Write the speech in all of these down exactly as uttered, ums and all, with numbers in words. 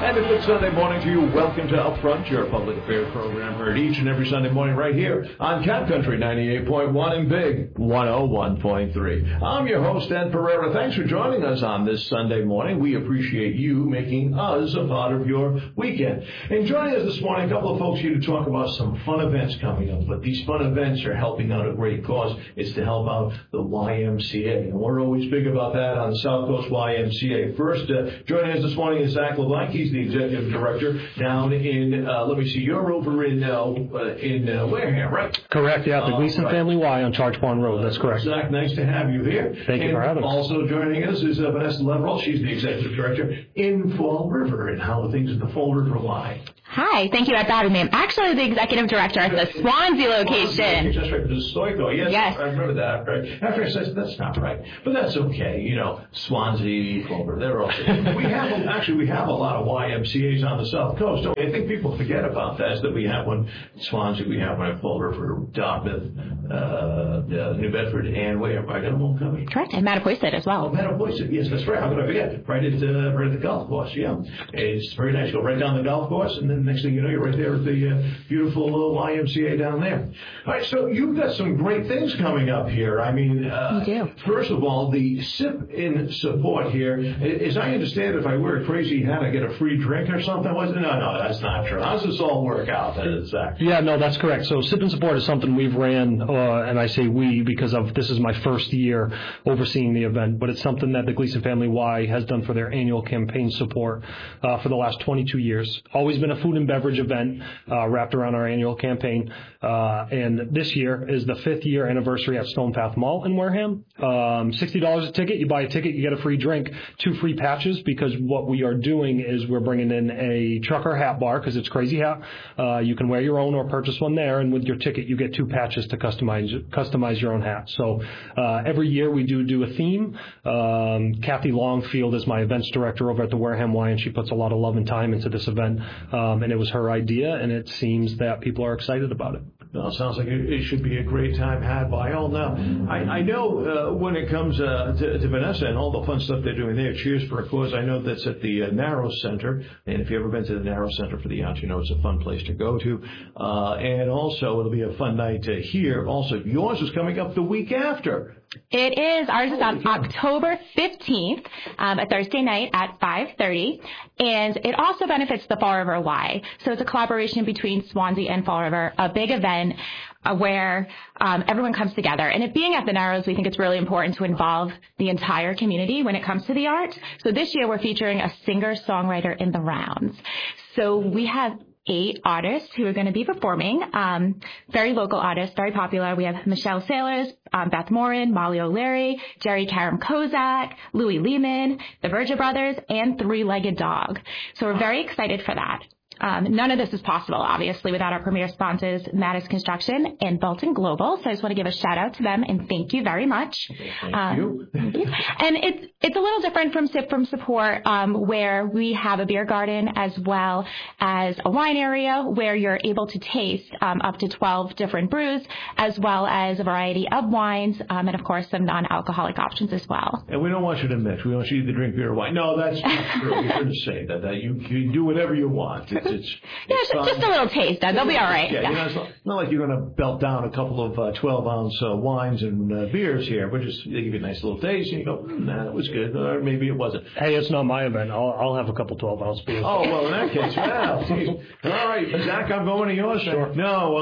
And a good Sunday morning to you. Welcome to Upfront, your public affairs program heard each and every Sunday morning right here on Cat Country ninety-eight point one and Big one oh one point three. I'm your host, Ed Pereira. Thanks for joining us on this Sunday morning. We appreciate you making us a part of your weekend. And joining us this morning, a couple of folks here to talk about some fun events coming up. But these fun events are helping out a great cause. It's to help out the Y M C A. And we're always big about that on the South Coast Y M C A. First, uh, joining us this morning is Zach LeBlanc. He's the executive director down in, uh, let me see, you're over in uh, in uh, Wareham, right? Correct, yeah, the Gleason uh, right. Family Y on Charge Pond Road. That's correct. Zach, nice to have you here. Thank and you for having us. Also joining us is uh, Vanessa Leverell. She's the executive director in Fall River. And how are things at the Fall River Y? Hi, thank you for having me. I'm actually the executive director at the Swansea location. Just right, the Stoico. Yes, yes, I remember that. Right. After I said that's not right, but that's okay. You know, Swansea, Fall River, they're all. We have actually we have a lot of Y M C As on the South Coast. So I think people forget about that. Is that we have one in Swansea, we have one at Fall River, Dartmouth, uh, uh, New Bedford, and where? I got them all coming. Correct, and Mattapoisett as well. Oh, Mattapoisett, yes, that's right. How could I forget? Right at uh, right at the golf course. Yeah, it's very nice. Go right down the golf course, and then next thing you know, you're right there at the uh, beautiful uh, Y M C A down there. All right, so you've got some great things coming up here. I mean, uh, you do. First of all, the Sip in support here. As I understand, if I wear a crazy hat, I get a free drink or something. Was it? No, no, that's not true. How does this all work out? Exactly. Yeah, no, that's correct. So Sip in support is something we've ran, uh, and I say we because of this is my first year overseeing the event, but it's something that the Gleason Family Y has done for their annual campaign support uh, for the last twenty-two years. Always been a food and beverage event uh, wrapped around our annual campaign. Uh, and this year is the fifth year anniversary at Stone Path Mall in Wareham. Um, sixty dollars a ticket. You buy a ticket, you get a free drink, two free patches, because what we are doing is we're bringing in a trucker hat bar because it's Crazy Hat. Uh, you can wear your own or purchase one there, and with your ticket, you get two patches to customize customize your own hat. So uh, every year we do do a theme. Um, Kathy Longfield is my events director over at the Wareham Y, and she puts a lot of love and time into this event. Um, and it was her idea, and it seems that people are excited about it. Well, it sounds like it should be a great time had by all. Now, I, I know uh, when it comes uh, to, to Vanessa and all the fun stuff they're doing there, Cheers for a Cause, I know that's at the uh, Narrow Center. And if you've ever been to the Narrow Center for the Arts, you know it's a fun place to go to. Uh, and also, it'll be a fun night to hear. Also, yours is coming up the week after. It is. Ours is on October fifteenth, um, a Thursday night at five thirty. And it also benefits the Fall River Y. So it's a collaboration between Swansea and Fall River, a big event uh, where um, everyone comes together. And it being at the Narrows, we think it's really important to involve the entire community when it comes to the arts. So this year we're featuring a singer-songwriter in the rounds. So we have eight artists who are going to be performing, um, very local artists, very popular. We have Michelle Sailors, um, Beth Morin, Molly O'Leary, Jerry Karam Kozak, Louis Lehman, the Virgin Brothers, and Three-Legged Dog. So we're very excited for that. Um, none of this is possible, obviously, without our premier sponsors, Mattis Construction and Bolton Global. So I just want to give a shout out to them and thank you very much. Thank um, you. Thank you. And it's it's a little different from Sip from Support, um, where we have a beer garden as well as a wine area where you're able to taste um, up to twelve different brews, as well as a variety of wines, um, and of course some non-alcoholic options as well. And we don't want you to mix. We want you to drink beer or wine. No, that's not true. You shouldn't say that. that you, you do whatever you want. It's, it's, yeah, it's just, just a little taste. They'll be all right. Yeah, yeah. You know, it's not, not like you're going to belt down a couple of uh, twelve-ounce uh, wines and uh, beers here. We're just they give you a nice little taste, and you go, mm, nah, that was good, or maybe it wasn't. Hey, it's not my event. I'll, I'll have a couple twelve-ounce beers. Oh, well, in that case, well, geez. All right, Zach, I'm going to yours. Sure. No,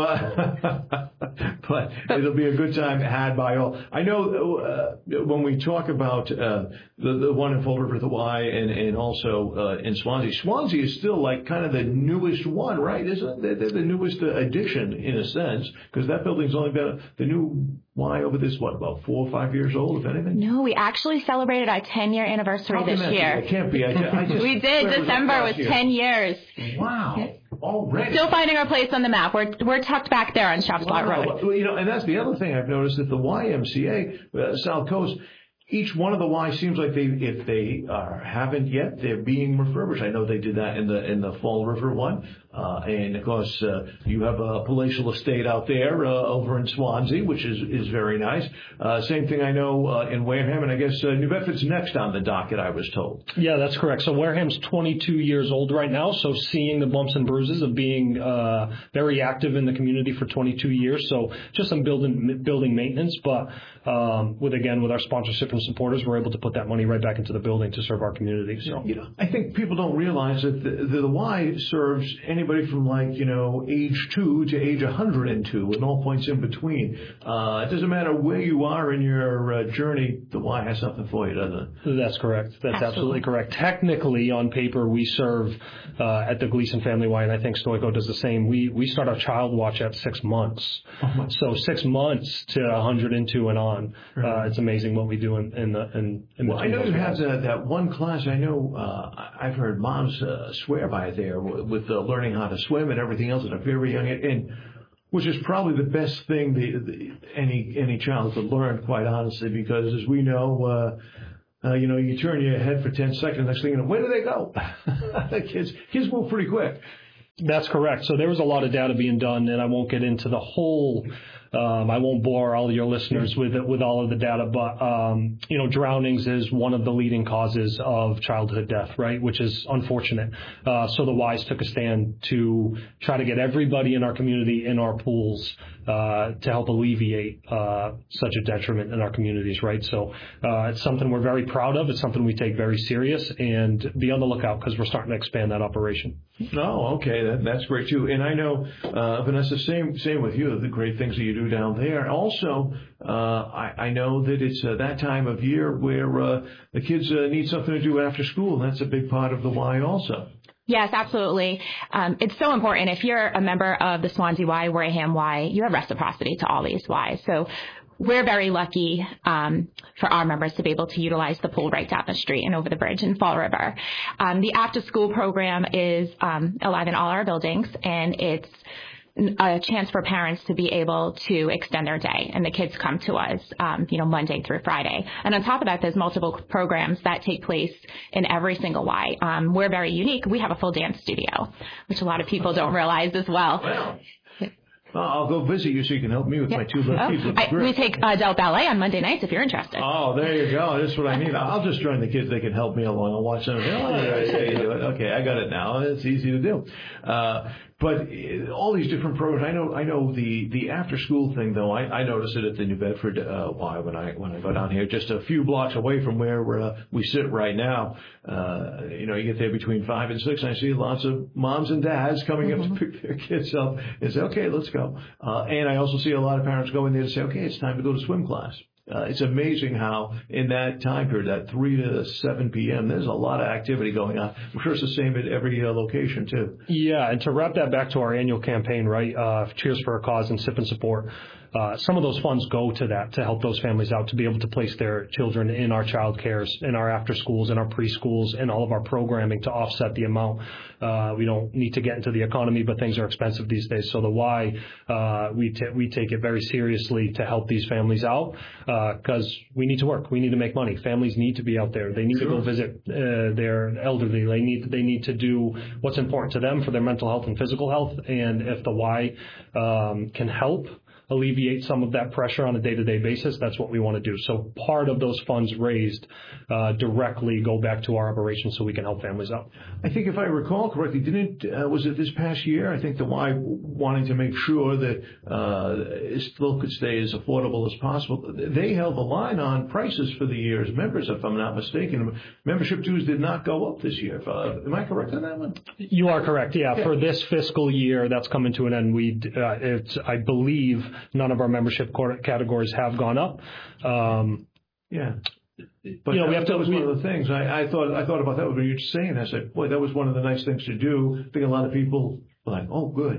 uh, but it'll be a good time had by all. I know uh, when we talk about uh, the, the one in Fall River, the Y, and, and also uh, in Swansea, Swansea is still like kind of the newest one, right? Isn't it? They're the newest addition in a sense, because that building's only been the new Y over this, what, about four or five years old, if anything? No, we actually celebrated our ten-year anniversary How can this that year. Be? It can't be. I, I just, we did. December was, was ten years. Wow. Yeah. Already. Still finding our place on the map. We're we're tucked back there on Shop Slot wow. Road. Well, you know, and that's the other thing I've noticed that the Y M C A, uh, South Coast, each one of the Y seems like they, if they are, haven't yet, they're being refurbished. I know they did that in the in the Fall River one, uh, and of course uh, you have a palatial estate out there uh, over in Swansea, which is is very nice. Uh, same thing I know uh, in Wareham, and I guess uh, New Bedford's next on the docket, I was told. Yeah, that's correct. So Wareham's twenty-two years old right now, so seeing the bumps and bruises of being uh, very active in the community for twenty-two years. So just some building building maintenance, but um, with again with our sponsorship and supporters, we're able to put that money right back into the building to serve our community. So you know, I think people don't realize that the, the, the Y serves anybody from like you know age two to age one hundred two, and all points in between. Uh, it doesn't matter where you are in your uh, journey, the Y has something for you, doesn't it? That's correct. That's absolutely, absolutely correct. Technically, on paper, we serve uh, at the Gleason Family Y, and I think Stoico does the same. We we start our child watch at six months, oh so six months to one hundred two and on. Right. Uh, it's amazing what we do in in the in. in Well, I know you have that, that, that one class. I know uh, I've heard moms uh, swear by it there with uh, learning how to swim and everything else at a very young age, and which is probably the best thing the, the, any any child could learn, quite honestly, because as we know. Uh, Uh, you know, you turn your head for ten seconds, next thing you know, where do they go? The kids, kids move pretty quick. That's correct. So there was a lot of data being done, and I won't get into the whole. Um, I won't bore all your listeners with with all of the data, but um, you know, drownings is one of the leading causes of childhood death, right? Which is unfortunate. Uh, so the Y's took a stand to try to get everybody in our community in our pools uh, to help alleviate uh, such a detriment in our communities, right? So uh, it's something we're very proud of. It's something we take very serious, and be on the lookout because we're starting to expand that operation. Oh, okay, that, that's great too. And I know, uh, Vanessa, same same with you. The great things that you do down there. Also, uh, I, I know that it's uh, that time of year where uh, the kids uh, need something to do after school. That's a big part of the Y also. Yes, absolutely. Um, it's so important. If you're a member of the Swansea Y, Wareham Y, you have reciprocity to all these Ys. So we're very lucky um, for our members to be able to utilize the pool right down the street and over the bridge in Fall River. Um, the after-school program is um, alive in all our buildings, and it's a chance for parents to be able to extend their day, and the kids come to us, um, you know, Monday through Friday. And on top of that, there's multiple programs that take place in every single Y. Um, we're very unique. We have a full dance studio, which a lot of people don't realize as well. Well. Well, I'll go visit you so you can help me with yep. my two left feet. Oh, I, we take adult ballet on Monday nights if you're interested. Oh, there you go. That's what I need. I'll just join the kids. They can help me along. I'll watch them. Oh, that's how you do it. Okay, I got it now. It's easy to do. Uh, but all these different programs. I know. I know the the after school thing though. I, I notice it at the New Bedford uh, Y when I when I go down here, just a few blocks away from where uh, we sit right now. Uh, you know, you get there between five and six, and I see lots of moms and dads coming mm-hmm. up to pick their kids up and say, "Okay, let's go." Uh, and I also see a lot of parents go in there to say, "Okay, it's time to go to swim class." Uh, it's amazing how in that time period, that three to seven p.m., there's a lot of activity going on. I'm sure it's the same at every uh, location, too. Yeah, and to wrap that back to our annual campaign, right, uh, Cheers for a Cause and Sip and Support, uh, some of those funds go to that, to help those families out, to be able to place their children in our child cares, in our after schools, in our preschools, and all of our programming to offset the amount. Uh, we don't need to get into the economy, but things are expensive these days. So the Y, uh, we, t- we take it very seriously to help these families out. Uh, because we need to work. We need to make money. Families need to be out there. They need sure. to go visit uh, their elderly. They need they need to do what's important to them for their mental health and physical health. And if the Y um, can help alleviate some of that pressure on a day-to-day basis, that's what we want to do. So part of those funds raised uh, directly go back to our operation so we can help families out. I think if I recall correctly, didn't uh, was it this past year? I think the Y wanting to make sure that uh, it still could stay as affordable as possible. They held the line on prices for the year's members, if I'm not mistaken. Membership dues did not go up this year. Uh, am I correct on that one? You are correct. Yeah, yeah. For this fiscal year that's coming to an end, we uh, it's I believe. None of our membership categories have gone up. Um, yeah. But you know, that, we have that to, was we, one of the things. I, I thought I thought about that when you were saying that. I said, boy, that was one of the nice things to do. I think a lot of people were like, oh, good.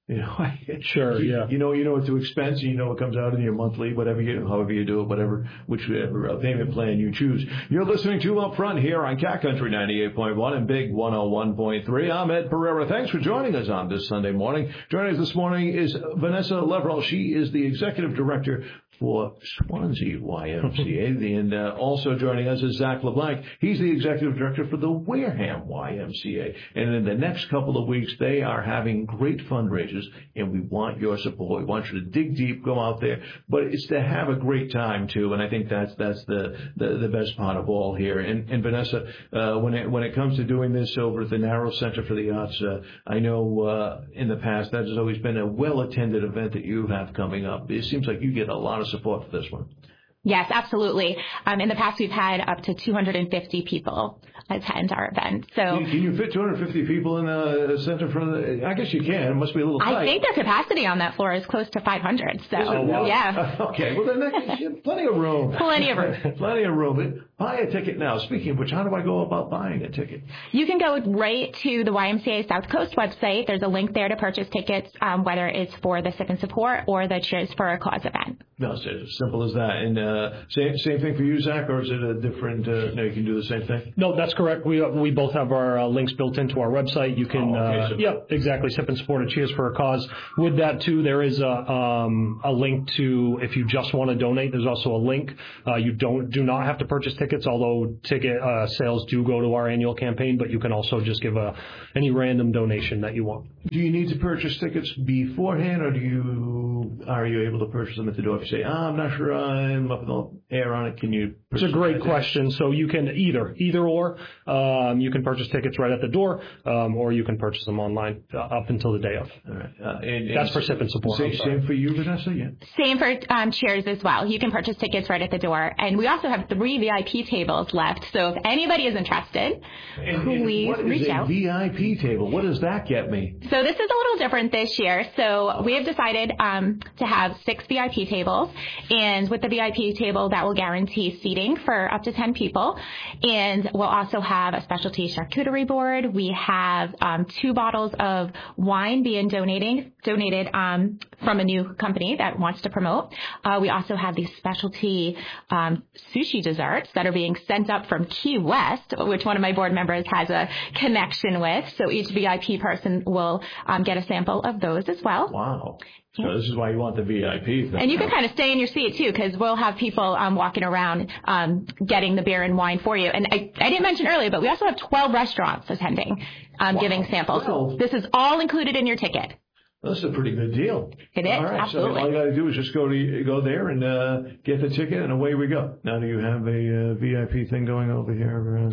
You know, sure, you, yeah. You know, you know what to expense. You know what comes out of your monthly, whatever you, however you do it, whatever, whichever payment plan you choose. You're listening to Up Front here on Cat Country ninety-eight point one and Big one oh one point three. I'm Ed Pereira. Thanks for joining us on this Sunday morning. Joining us this morning is Vanessa Leverell. She is the executive director for Swansea Y M C A. And uh, also joining us is Zach LeBlanc. He's the executive director for the Wareham Y M C A. And in the next couple of weeks, they are having great fundraisers, and we want your support. We want you to dig deep, go out there, but it's to have a great time too. And I think that's that's the the, the best part of all here. And, and Vanessa, uh, when it when it comes to doing this over at the Narrow Center for the Arts, uh, I know uh, in the past that has always been a well-attended event that you have coming up. It seems like you get a lot of support for this one. Yes, absolutely. Um, in the past, we've had up to two hundred fifty people attend our event. So, can, can you fit two hundred fifty people in the center for the? I guess you can. It must be a little tight. I think their capacity on that floor is close to five hundred. So, oh, yeah. Okay. Well, then that gives plenty of room. Plenty of room. Plenty of room. Buy a ticket now. Speaking of which, how do I go about buying a ticket? You can go right to the Y M C A South Coast website. There's a link there to purchase tickets, um, whether it's for the Sip and Support or the Cheers for a Cause event. No, it's as simple as that. And uh, same same thing for you, Zach, or is it a different? Uh, no, you can do the same thing. No, that's correct. We we both have our uh, links built into our website. You can, oh, okay, uh, so yeah, exactly. Sip and Support a Cheers for a Cause. With that too, there is a um, a link to if you just want to donate. There's also a link. Uh, you don't do not have to purchase tickets, although ticket uh, sales do go to our annual campaign. But you can also just give a any random donation that you want. Do you need to purchase tickets beforehand, or do you are you able to purchase them at the door? If you say, oh, I'm not sure I'm up in the air on it, can you? It's a great question. So you can either, either or. Um, you can purchase tickets right at the door, um, or you can purchase them online uh, up until the day of. All right. Uh, and, That's and for Sip and Support. Same, same for you, Vanessa? Yeah. Same for um, Cheers as well. You can purchase tickets right at the door. And we also have three V I P tables left. So if anybody is interested, and, please and reach out. What is a V I P table? What does that get me? So this is a little different this year. So we have decided um, to have six V I P tables. And with the V I P table, that will guarantee seating for up to ten people. And we'll also have a specialty charcuterie board. We have um, two bottles of wine being donating, donated um, from a new company that wants to promote. Uh, we also have these specialty um, sushi desserts that are being sent up from Key West, which one of my board members has a connection with. So each V I P person will um, get a sample of those as well. Wow. So this is why you want the V I P thing. And you can kind of stay in your seat, too, because we'll have people um, walking around um, getting the beer and wine for you. And I, I didn't mention earlier, but we also have twelve restaurants attending, um, wow. giving samples. So this is all included in your ticket. That's a pretty good deal. It is, all right, absolutely. So all you got to do is just go to go there and uh, get the ticket, and away we go. Now, do you have a uh, V I P thing going over here?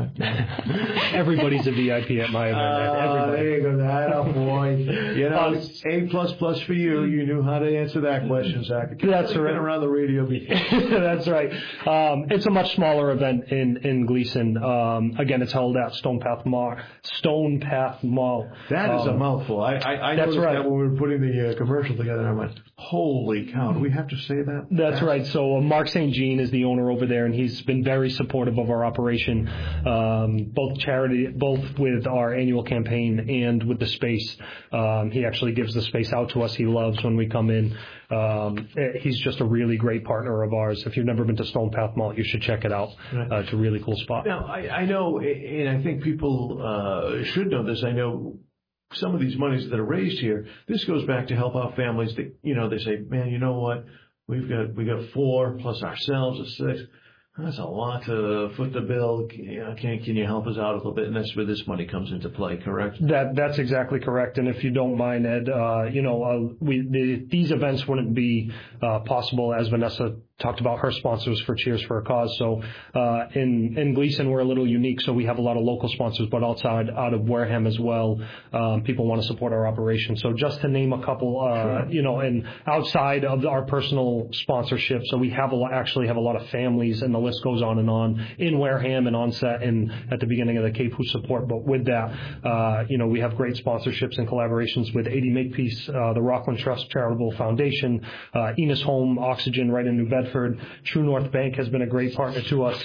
Uh, Everybody's a V I P at my event. Uh, Everybody. There you go. That, oh boy. You know, A plus plus for you. You knew how to answer that question, Zach. That's right. Been around the radio before. That's right. Um, it's a much smaller event in in Gleason. Um, again, it's held at Stone Path Mall. Stone Path Mall. That is um, a mouthful. I I, I that's right. that when we were putting the uh, commercial together, I went, holy cow, do we have to say that? That's, That's right. So uh, Mark Saint Jean is the owner over there, and he's been very supportive of our operation, um, both charity, both with our annual campaign and with the space. Um, he actually gives the space out to us. He loves when we come in. Um, he's just a really great partner of ours. If you've never been to Stone Path Mall, you should check it out. Right. Uh, it's a really cool spot. Now, I, I know, and I think people uh, should know this. I know some of these monies that are raised here, this goes back to help out families that, you know, they say, man, you know what? We've got, we got four plus ourselves is six. That's a lot to foot the bill. Can, can you help us out a little bit? And that's where this money comes into play, correct? That That's exactly correct. And if you don't mind, Ed, uh, you know, uh, we the, these events wouldn't be uh, possible, as Vanessa talked about her sponsors for Cheers for a Cause. So uh, in in Gleason, we're a little unique, so we have a lot of local sponsors, but outside out of Wareham as well, um, people want to support our operation. So just to name a couple, uh, sure. you know, and outside of our personal sponsorship, so we have a lot, actually have a lot of families, and the list goes on and on in Wareham and onset and at the beginning of the Cape who support. But with that, uh, you know, we have great sponsorships and collaborations with eighty Makepeace, uh, the Rockland Trust Charitable Foundation, uh, Enos Home, Oxygen right in New Bedford. True North Bank has been a great partner to us.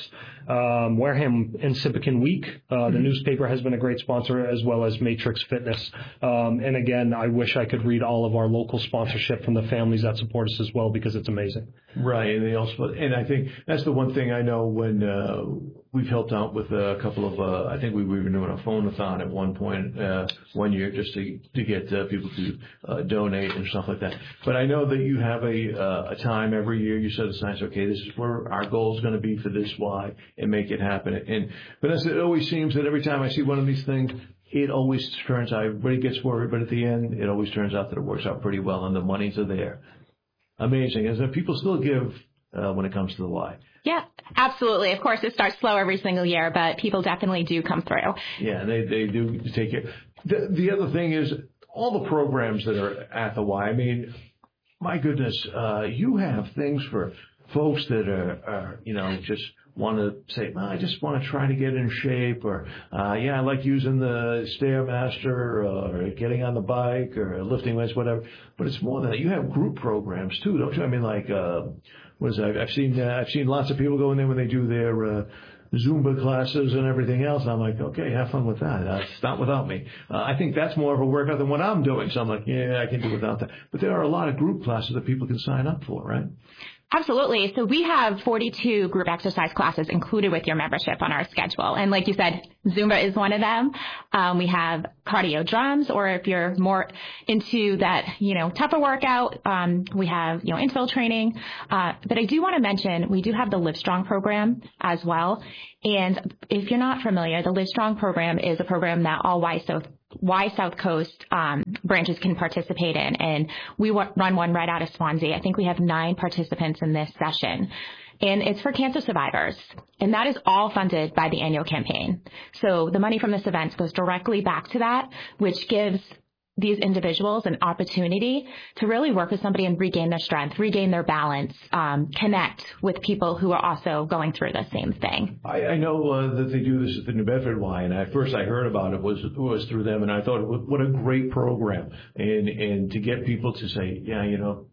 um, Wareham and Sippican Week. Uh, mm-hmm. The newspaper has been a great sponsor, as well as Matrix Fitness. Um, and again, I wish I could read all of our local sponsorship from the families that support us as well, because it's amazing. Right. And they also, and I think that's the one thing I know when, uh, we've helped out with a couple of, uh, I think we were doing a phone-a-thon at one point, uh, one year just to, to get uh, people to uh, donate and stuff like that. But I know that you have a, uh, a time every year you set aside, okay, this is where our goal is going to be for this why, and make it happen. And Vanessa, it always seems that every time I see one of these things, it always turns out, everybody gets worried, but at the end, it always turns out that it works out pretty well and the monies are there. Amazing. As that people still give uh, when it comes to the why. Yeah, absolutely. Of course, it starts slow every single year, but people definitely do come through. Yeah, they they do take care. The, the other thing is all the programs that are at the Y. I mean, my goodness, uh, you have things for folks that are, are you know, just want to say, well, I just want to try to get in shape, or uh, yeah, I like using the Stairmaster, or getting on the bike, or lifting weights, whatever. But it's more than that. You have group programs too, don't you? I mean, like. Uh, What is that? I've seen uh, I've seen lots of people go in there when they do their uh, Zumba classes and everything else. I'm like, okay, have fun with that. Uh, it's not without me. Uh, I think that's more of a workout than what I'm doing. So I'm like, yeah, I can do without that. But there are a lot of group classes that people can sign up for, right? Absolutely. So we have forty-two group exercise classes included with your membership on our schedule. And like you said, Zumba is one of them. Um, we have cardio drums, or if you're more into that, you know, tougher workout, um, we have, you know, infill training. Uh, but I do want to mention, we do have the Livestrong program as well. And if you're not familiar, the Livestrong program is a program that all Y South Y South Coast um, branches can participate in, and we w- run one right out of Swansea. I think we have nine participants in this session, and it's for cancer survivors, and that is all funded by the annual campaign. So the money from this event goes directly back to that, which gives these individuals an opportunity to really work with somebody and regain their strength, regain their balance, um, connect with people who are also going through the same thing. I, I know uh, that they do this at the New Bedford Y, and at first I heard about it was was through them, and I thought, what a great program, and and to get people to say, yeah, you know,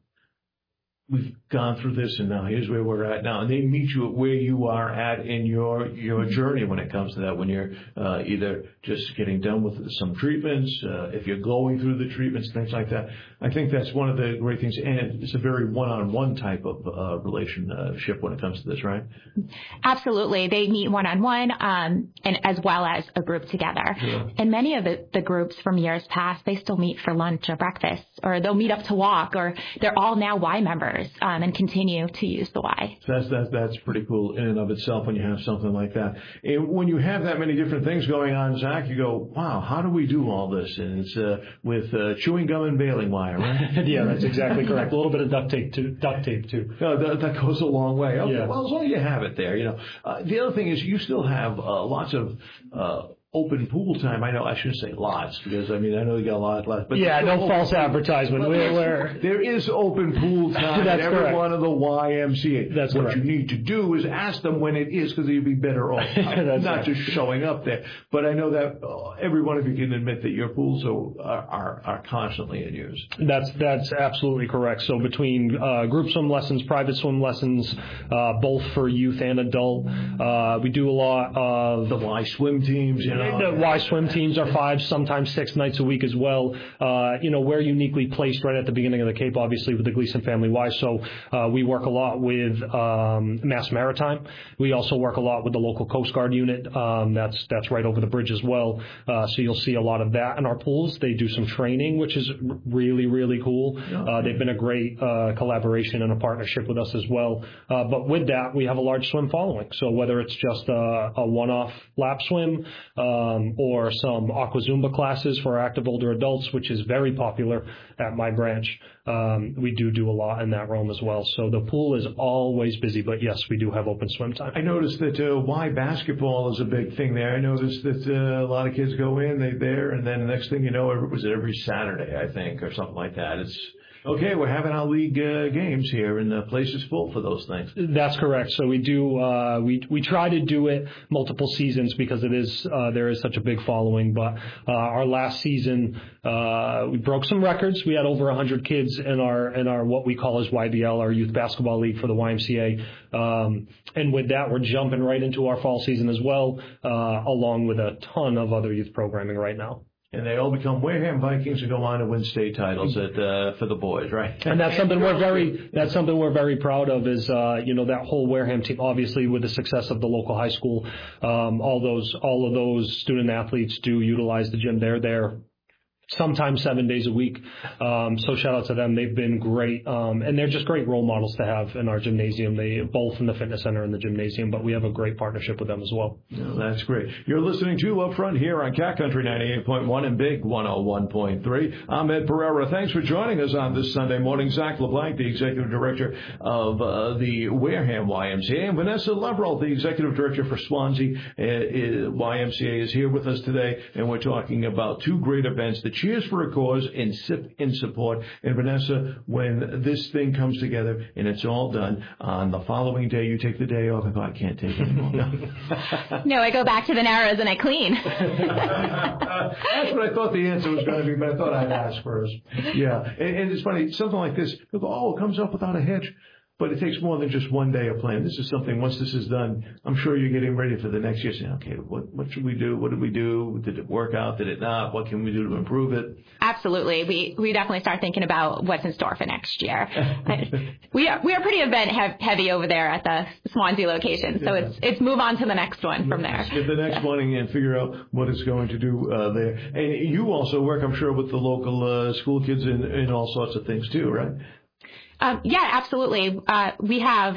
we've gone through this, and now here's where we're at now. And they meet you at where you are at in your your journey when it comes to that, when you're uh, either just getting done with some treatments, uh, if you're going through the treatments, things like that. I think that's one of the great things, and it's a very one-on-one type of uh, relationship when it comes to this, right? Absolutely. They meet one-on-one, um, and as well as a group together. Yeah. And many of the, the groups from years past, they still meet for lunch or breakfast, or they'll meet up to walk, or they're all now Y members. Um, and continue to use the Y. So that's, that's, that's pretty cool in and of itself when you have something like that. And when you have that many different things going on, Zach, you go, wow, how do we do all this? And it's uh, with uh, chewing gum and baling wire, right? Yeah, that's exactly correct. A little bit of duct tape, too. Duct tape, too. No, that, that goes a long way. Okay, yeah. Well, as long as you have it there, you know. Uh, the other thing is you still have uh, lots of uh, open pool time. I know I shouldn't say lots, because I mean I know you got a lot left. But yeah, no false advertisement. We're, we're, there is open pool time at every correct. one of the Y M C A. That's what correct. you need to do is ask them when it is, because you'd be better off not right. just showing up there. But I know that uh, every one of you can admit that your pools are are, are constantly in use. That's that's absolutely correct. So between uh, group swim lessons, private swim lessons, uh, both for youth and adult, uh, we do a lot of the Y swim teams. You know, the Y swim teams are five, sometimes six nights a week as well. Uh, you know, we're uniquely placed right at the beginning of the Cape, obviously, with the Gleason Family Y. So uh, we work a lot with um, Mass Maritime. We also work a lot with the local Coast Guard unit. Um, that's that's right over the bridge as well. Uh, so you'll see a lot of that in our pools. They do some training, which is really, really cool. Uh, they've been a great uh, collaboration and a partnership with us as well. Uh, but with that, we have a large swim following. So whether it's just a, a one-off lap swim um, or some Aqua Zumba classes for active older adults, which is very popular at my branch, um, we do do a lot in that realm as well. So the pool is always busy, but yes, we do have open swim time. I noticed that uh, Y basketball is a big thing there. I noticed that uh, a lot of kids go in, they're there, and then the next thing you know, it was every Saturday, I think, or something like that. It's Okay, we're having our league uh, games here, and the place is full for those things. That's correct. So we do uh, we we try to do it multiple seasons because it is uh, there is such a big following. But uh, our last season uh, we broke some records. We had over one hundred kids in our in our what we call as Y B L, our youth basketball league for the Y M C A. Um, and with that, we're jumping right into our fall season as well, uh, along with a ton of other youth programming right now. And they all become Wareham Vikings and go on to win state titles at, uh, for the boys, right? And that's something we're very that's something we're very proud of. Is uh, you know that whole Wareham team, obviously with the success of the local high school, um, all those all of those student athletes do utilize the gym. They're there sometimes seven days a week. Um, so shout out to them. They've been great. Um, and they're just great role models to have in our gymnasium. They both in the fitness center and the gymnasium, but we have a great partnership with them as well. No, that's great. You're listening to Up Front here on Cat Country ninety-eight point one and Big one oh one point three. I'm Ed Pereira. Thanks for joining us on this Sunday morning. Zach LeBlanc, the Executive Director of uh, the Wareham Y M C A, and Vanessa Leverell, the Executive Director for Swansea uh, Y M C A, is here with us today, and we're talking about two great events, the Cheers for a Cause in in support. And Vanessa, when this thing comes together and it's all done, on the following day you take the day off and go, I can't take it anymore. No, no I go back to the Narrows and I clean. That's what I thought the answer was going to be, but I thought I'd ask first. Yeah, and, and it's funny, something like this, people go, oh, it comes up without a hitch. But it takes more than just one day of planning. This is something, once this is done, I'm sure you're getting ready for the next year. Saying, okay, what, what should we do? What did we do? Did it work out? Did it not? What can we do to improve it? Absolutely. We we definitely start thinking about what's in store for next year. we are we are pretty event heavy over there at the Swansea location. So yeah. it's it's move on to the next one from there. Get the next yeah. one and figure out what it's going to do uh, there. And you also work, I'm sure, with the local uh, school kids in, in all sorts of things too, right? Um, yeah, absolutely. Uh, we have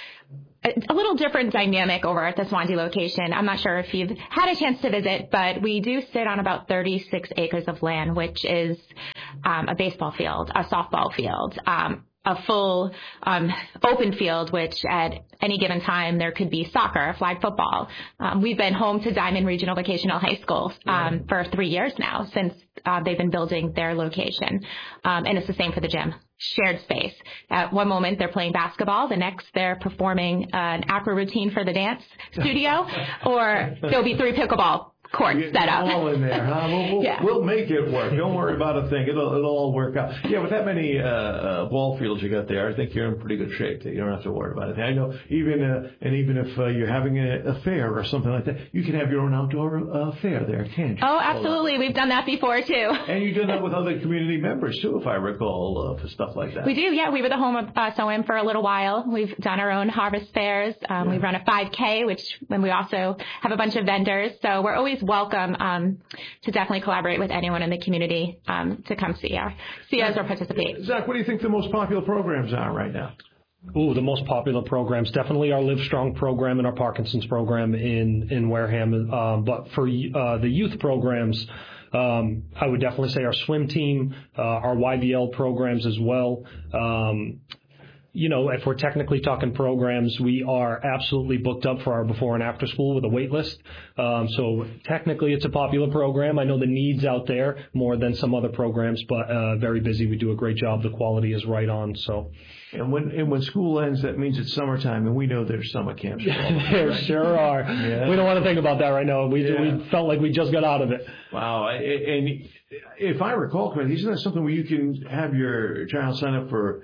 a, a little different dynamic over at the Swansea location. I'm not sure if you've had a chance to visit, but we do sit on about thirty-six acres of land, which is um, a baseball field, a softball field, um, a full um, open field, which at any given time there could be soccer, flag football. Um, we've been home to Diamond Regional Vocational High School um, for three years now since uh, they've been building their location. Um, and it's the same for the gym. Shared space. At one moment they're playing basketball, the next they're performing an acro routine for the dance studio, or there'll be three pickleball courts set up. All in there, huh? We'll, we'll, yeah. we'll make it work. Don't worry about a thing. It'll it'll all work out. Yeah, with that many uh, uh, ball fields you got there, I think you're in pretty good shape. You don't have to worry about it. I know even uh, and even if uh, you're having a, a fair or something like that, you can have your own outdoor uh, fair there, can't you? Oh, absolutely. We've done that before too. And you've done that with other community members too, if I recall, uh, for stuff like that. We do. Yeah, we were the home of uh, S O M for a little while. We've done our own harvest fairs. Um, yeah. We run a five K, which when we also have a bunch of vendors. So we're always welcome. Um, to definitely collaborate with anyone in the community um, to come see, our, see us or participate. Zach, what do you think the most popular programs are right now? Ooh, the most popular programs, definitely our Live Strong program and our Parkinson's program in, in Wareham. Um, but for uh, the youth programs, um, I would definitely say our swim team, uh, our Y B L programs as well. Um, You know, if we're technically talking programs, we are absolutely booked up for our before and after school with a wait list. Um, so technically it's a popular program. I know the needs out there more than some other programs, but uh, very busy. We do a great job. The quality is right on. So. And when and when school ends, that means it's summertime, and we know there's summer camps. There right? sure are. Yeah. We don't want to think about that right now. We yeah. we felt like we just got out of it. Wow. And if I recall correctly, isn't that something where you can have your child sign up for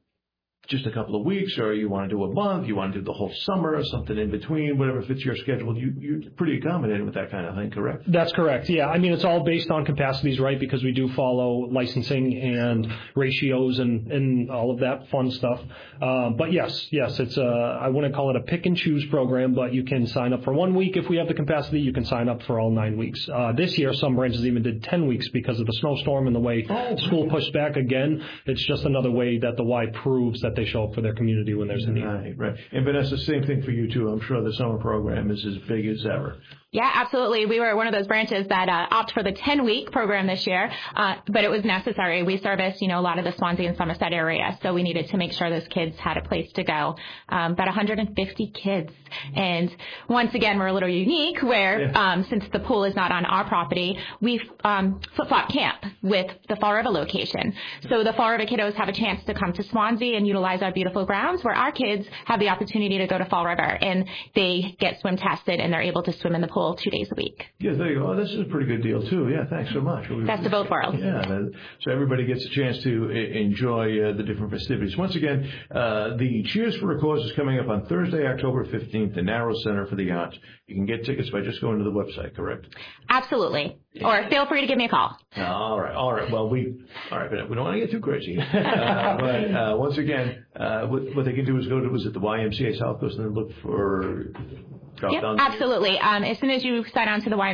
just a couple of weeks, or you want to do a month, you want to do the whole summer, or something in between, whatever fits your schedule? You, you're pretty accommodated with that kind of thing, correct? That's correct, yeah. I mean, it's all based on capacities, right, because we do follow licensing and ratios and, and all of that fun stuff. Uh, but yes, yes, it's a, I wouldn't call it a pick and choose program, but you can sign up for one week if we have the capacity. You can sign up for all nine weeks. Uh, this year, some branches even did ten weeks because of the snowstorm and the way oh, school pushed back again. It's just another way that the Y proves that they show up for their community when there's a need. Right, right. And Vanessa, same thing for you too. I'm sure the summer program is as big as ever. Yeah, absolutely. We were one of those branches that uh, opt for the ten-week program this year, uh, but it was necessary. We service, you know, a lot of the Swansea and Somerset area, so we needed to make sure those kids had a place to go. Um, about one hundred fifty kids. And once again, we're a little unique where, yeah. um, since the pool is not on our property, we um, flip-flop camp with the Fall River location. So the Fall River kiddos have a chance to come to Swansea and utilize our beautiful grounds, where our kids have the opportunity to go to Fall River, and they get swim tested and they're able to swim in the pool two days a week. Yeah, there you go. Oh, this is a pretty good deal too. Yeah, thanks so much. Best of both worlds. Yeah, so everybody gets a chance to enjoy uh, the different festivities. Once again, uh, the Cheers for a Cause is coming up on Thursday, October fifteenth, the Narrow Center for the Arts. You can get tickets by just going to the website, correct? Absolutely. Yeah. Or feel free to give me a call. All right, all right. Well, we all right, but we don't want to get too crazy. uh, but uh, once again, uh, what, what they can do is go to was it the Y M C A South Coast and look for. Yep, absolutely. Um, as soon as you sign on to the Y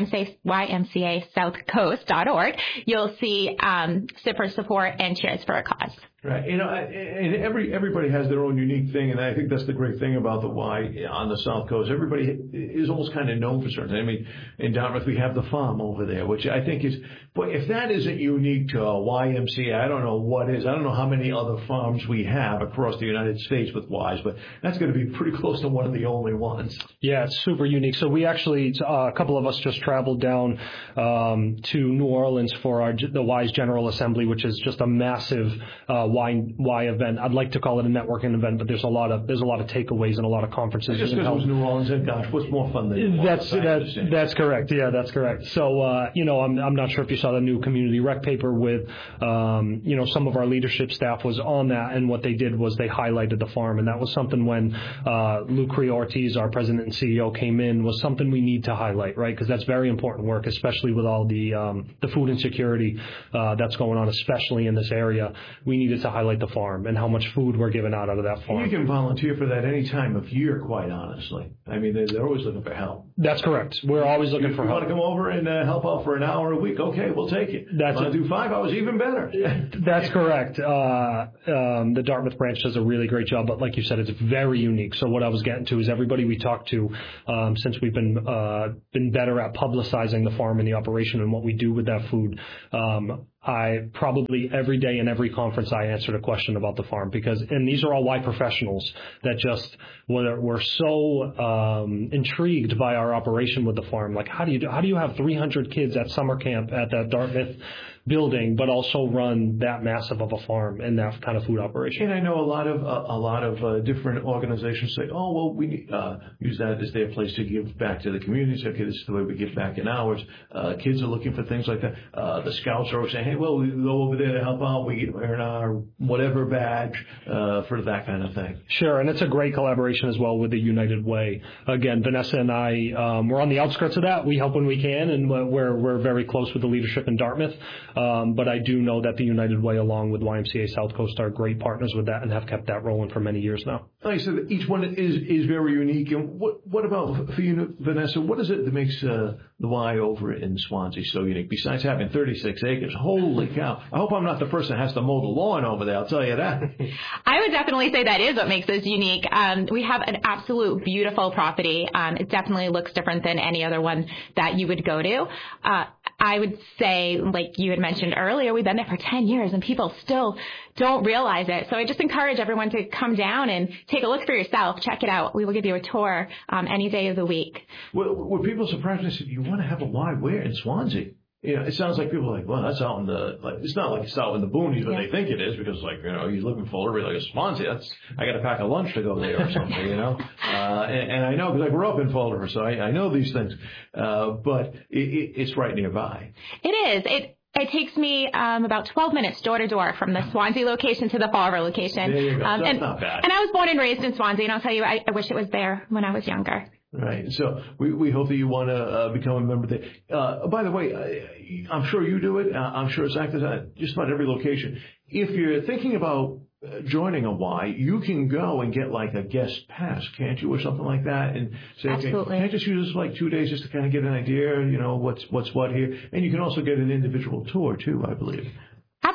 M C A South Coast dot org, you'll see um, Sip for Support and Cheers for a Cause. Right. You know, and every everybody has their own unique thing, and I think that's the great thing about the Y on the South Coast. Everybody is almost kind of known for certain things. I mean, in Dartmouth, we have the farm over there, which I think is, boy, if that isn't unique to a Y M C A, I don't know what is. I don't know how many other farms we have across the United States with Ys, but that's going to be pretty close to one of the only ones. Yeah, it's super unique. So we actually, uh, a couple of us just traveled down um, to New Orleans for our the Y's General Assembly, which is just a massive uh, Y, Y event. I'd like to call it a networking event, but there's a lot of there's a lot of takeaways and a lot of conferences. Just because it was New Orleans, and gosh, what's more fun than that's that, that's correct. Yeah, that's correct. So uh, you know, I'm I'm not sure if you saw the new community rec paper with um, you know some of our leadership staff was on that, and what they did was they highlighted the farm, and that was something when uh, Lucre Ortiz, our president and C E O, came in, was something we need to highlight, right? Because that's very important work, especially with all the um, the food insecurity uh, that's going on, especially in this area. We needed to highlight the farm and how much food we're giving out out of that farm. And you can volunteer for that any time of year, quite honestly. I mean, they're, they're always looking for help. That's correct. We're always looking if for you help. Want to come over and uh, help out for an hour a week? Okay, we'll take it. That's want to do five hours? Even better. That's correct. Uh, um, the Dartmouth branch does a really great job, but like you said, it's very unique. So what I was getting to is everybody we talked to, um, since we've been uh, been better at publicizing the farm and the operation and what we do with that food, um, I probably every day in every conference I answered a question about the farm because, and these are all Y professionals that just were, were so um, intrigued by our operation with the farm. Like, how do you do, how do you have three hundred kids at summer camp at that Dartmouth building, but also run that massive of a farm and that kind of food operation? And I know a lot of uh, a lot of uh, different organizations say, oh well, we uh, use that as their place to give back to the community. Okay, this is the way we give back in ours. Uh, kids are looking for things like that. Uh, the scouts are saying, hey, well, we go over there to help out. We earn our whatever badge uh, for that kind of thing. Sure, and it's a great collaboration as well with the United Way. Again, Vanessa and I, um, we're on the outskirts of that. We help when we can, and we're we're very close with the leadership in Dartmouth. Um, but I do know that the United Way, along with Y M C A South Coast, are great partners with that and have kept that rolling for many years now. Like I said, each one is is very unique. And what what about for you, Vanessa? What is it that makes uh, the Y over in Swansea so unique? Besides having thirty-six acres, holy cow! I hope I'm not the person that has to mow the lawn over there. I'll tell you that. I would definitely say that is what makes us unique. Um, we have an absolute beautiful property. Um, it definitely looks different than any other one that you would go to. Uh, I would say, like you had mentioned earlier, we've been there for ten years and people still don't realize it. So I just encourage everyone to come down and take a look for yourself. Check it out. We will give you a tour um, any day of the week. Well, were people surprised? They said, you want to have a Y where in Swansea? You know, it sounds like people are like, well, that's out in the, like, it's not like it's out in the boonies, but yeah. They think it is because, like, you know, you live in Fuller, like a Swansea, that's, I got to pack a lunch to go there or something, you know. Uh, and, and I know because I grew up in Fuller, so I, I know these things. Uh, but it, it, it's right nearby. It is. It It takes me um, about twelve minutes door to door from the Swansea location to the Fall River location. There you go. Um, that's and, not bad. And I was born and raised in Swansea, and I'll tell you, I, I wish it was there when I was younger. Right. So we, we hope that you want to uh, become a member there. Uh, by the way, I, I'm sure you do it. I'm sure Zach does that just about every location. If you're thinking about joining a Y, you can go and get like a guest pass, can't you, or something like that, and say, Absolutely. Okay, can I just use this for like two days just to kind of get an idea, you know, what's what's what here, and you can also get an individual tour too, I believe. Absolutely.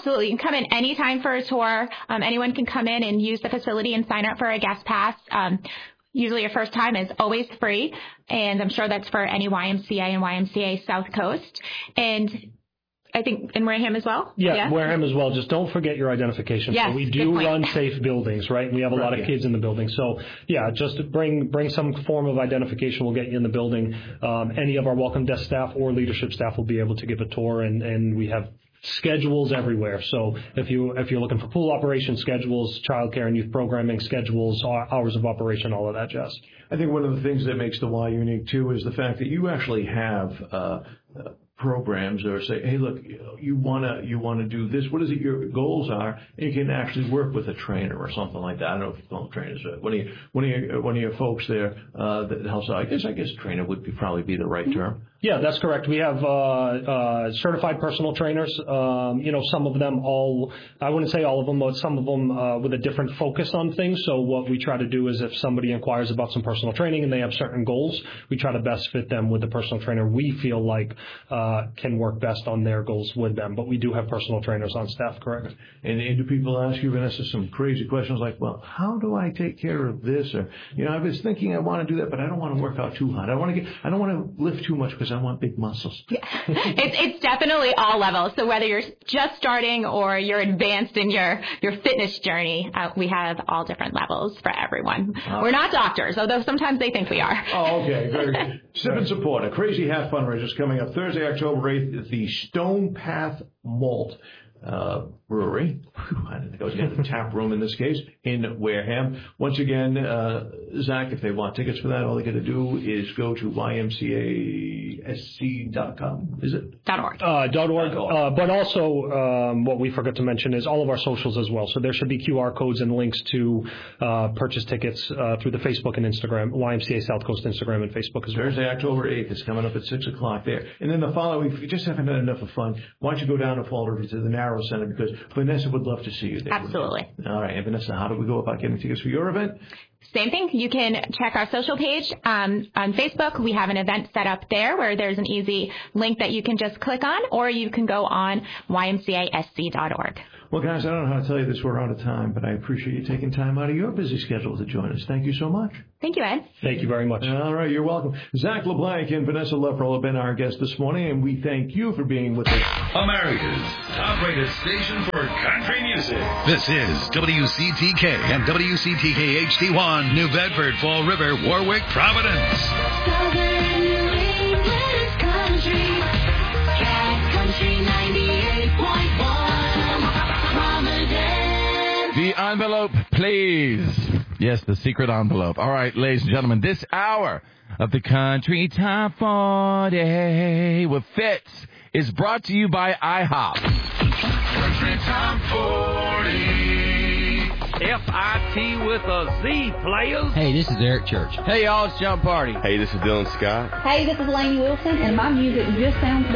Absolutely. You can come in anytime for a tour. Um, anyone can come in and use the facility and sign up for a guest pass. Um, usually your first time is always free, and I'm sure that's for any Y M C A and Y M C A South Coast. And I think in Wareham as well? Yeah, yeah, Wareham as well. Just don't forget your identification. Yes, so we do run safe buildings, right? We have a right, lot of yeah. kids in the building. So, yeah, just bring bring some form of identification. We'll get you in the building. Um, any of our welcome desk staff or leadership staff will be able to give a tour, and, and we have schedules everywhere. So if you if you're looking for pool operation schedules, childcare and youth programming schedules, hours of operation, all of that jazz. I think one of the things that makes the Y unique too is the fact that you actually have uh, uh, programs or say, hey, look, you wanna you wanna do this. What is it your goals are? And you can actually work with a trainer or something like that. I don't know if you call them trainers. But one of your one of your one of your folks there uh, that helps out. I guess I guess trainer would be, probably be the right term. Yeah, that's correct. We have uh, uh, certified personal trainers. Um, you know, some of them all, I wouldn't say all of them, but some of them uh, with a different focus on things. So what we try to do is if somebody inquires about some personal training and they have certain goals, we try to best fit them with the personal trainer we feel like uh, can work best on their goals with them. But we do have personal trainers on staff, correct? And, and do people ask you, Vanessa, some crazy questions like, well, how do I take care of this? Or, you know, I was thinking I want to do that, but I don't want to work out too hard. I want to get, I don't want to lift too much because I want big muscles. Yeah. it's, it's definitely all levels. So whether you're just starting or you're advanced in your, your fitness journey, uh, we have all different levels for everyone. Uh, We're not doctors, although sometimes they think we are. Oh, okay. Very good. Sip and Support, a Crazy Hat fundraiser is coming up Thursday, October eighth at the Stone Path Malt Uh, brewery. Whew, I didn't think I was getting the tap room in this case in Wareham. Once again, uh, Zach, if they want tickets for that, all they got to do is go to Y M C A S C dot com. Is it? Dot org. Uh, dot org. Uh, but also, um, what we forgot to mention is all of our socials as well. So there should be Q R codes and links to uh, purchase tickets uh, through the Facebook and Instagram, Y M C A South Coast Instagram and Facebook as well. Thursday, October eighth is coming up at six o'clock there. And then the following, if you just haven't had enough of fun, why don't you go down to Fall River to the Narrow Center, because Vanessa would love to see you there. Absolutely. All right. And Vanessa, how do we go about getting tickets for your event? Same thing. You can check our social page um, on Facebook. We have an event set up there where there's an easy link that you can just click on, or you can go on Y M C A S C dot org. Well, guys, I don't know how to tell you this. We're out of time, but I appreciate you taking time out of your busy schedule to join us. Thank you so much. Thank you, Ed. Thank you very much. All right, you're welcome. Zach LeBlanc and Vanessa Lefroy have been our guests this morning, and we thank you for being with us. America's top-rated station for country music. This is W C T K and W C T K H D one, New Bedford, Fall River, Warwick, Providence. Southern New England country, Cat Country ninety-eight point one. The envelope, please. Yes, the secret envelope. All right, ladies and gentlemen, this hour of the Country Top forty with Fitz is brought to you by IHOP. Country Top forty. F I T with a Z, players. Hey, this is Eric Church. Hey, y'all, it's Jump Party. Hey, this is Dylan Scott. Hey, this is Lainey Wilson, and my music just sounds better.